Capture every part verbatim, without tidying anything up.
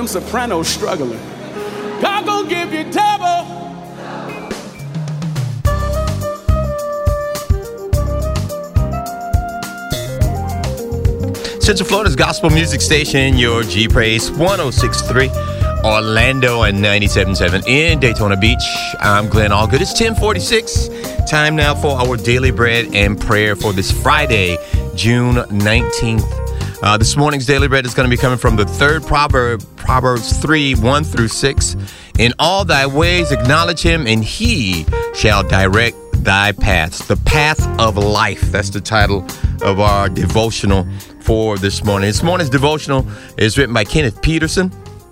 them sopranos struggling. God gonna give you double. Central Florida's gospel music station, your G Praise one oh six point three, Orlando and ninety-seven point seven in Daytona Beach. I'm Glenn Allgood. It's ten forty-six. Time now for our daily bread and prayer for this Friday, June nineteenth. Uh, this morning's daily bread is going to be coming from the third proverb, Proverbs three, one through six. In all thy ways acknowledge him, and he shall direct thy paths. The path of life. That's the title of our devotional for this morning. This morning's devotional is written by Kenneth Peterson,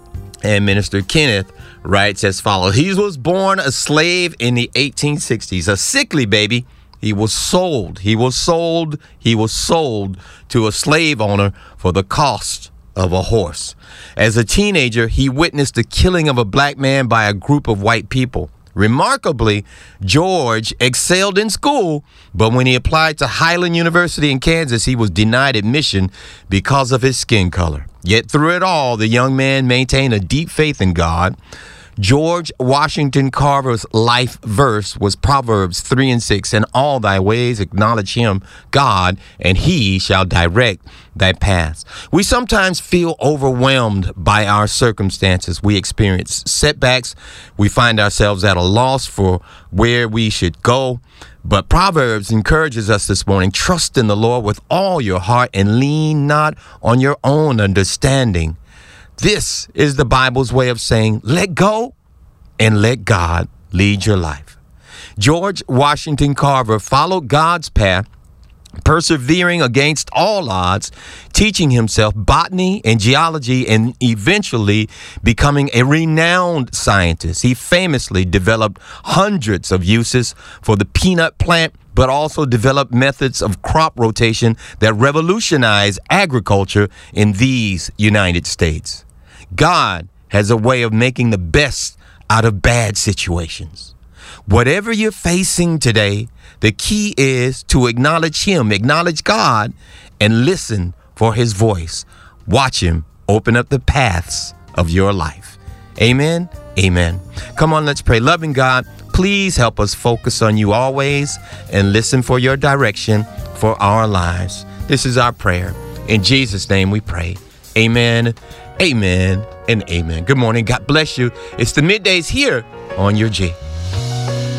and Minister Kenneth writes as follows. He was born a slave in the eighteen sixties, a sickly baby. He was sold. He was sold. He was sold to a slave owner for the cost of a horse. As a teenager, he witnessed the killing of a black man by a group of white people. Remarkably, George excelled in school, but when he applied to Highland University in Kansas, he was denied admission because of his skin color. Yet through it all, the young man maintained a deep faith in God. George Washington Carver's life verse was Proverbs three and six. In all thy ways acknowledge him, God, and he shall direct thy paths. We sometimes feel overwhelmed by our circumstances. We experience setbacks. We find ourselves at a loss for where we should go. But Proverbs encourages us this morning, trust in the Lord with all your heart and lean not on your own understanding. This is the Bible's way of saying, let go and let God lead your life. George Washington Carver followed God's path, persevering against all odds, teaching himself botany and geology, and eventually becoming a renowned scientist. He famously developed hundreds of uses for the peanut plant, but also developed methods of crop rotation that revolutionized agriculture in these United States. God has a way of making the best out of bad situations. Whatever you're facing today, the key is to acknowledge him, acknowledge God, and listen for his voice. Watch him open up the paths of your life. Amen. Amen. Come on, let's pray. Loving God, please help us focus on you always and listen for your direction for our lives. This is our prayer. In Jesus' name we pray. Amen. Amen and amen. Good morning. God bless you. It's the middays here on your G.